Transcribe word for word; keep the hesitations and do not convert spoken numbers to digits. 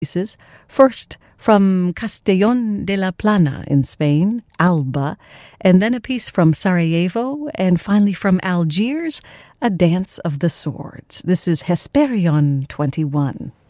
pieces. First, from Castellón de la Plana in Spain, Alba, and then a piece from Sarajevo, and finally from Algiers, A Dance of the Swords. This is Hesperion twenty-one.